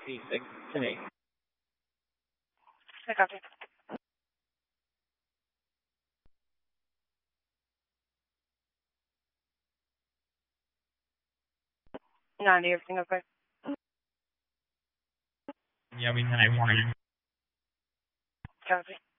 36 today. I copy. 90, everything okay? Yeah, we had one. Copy.